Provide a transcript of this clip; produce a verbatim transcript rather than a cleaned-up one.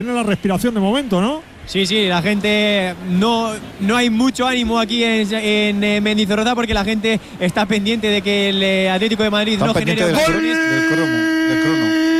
Tiene la respiración de momento, ¿no? Sí, sí, la gente no, no hay mucho ánimo aquí en, en, en Mendizorroza porque la gente está pendiente de que el Atlético de Madrid Están no pendientes genere del, ocasiones. del crono, del crono.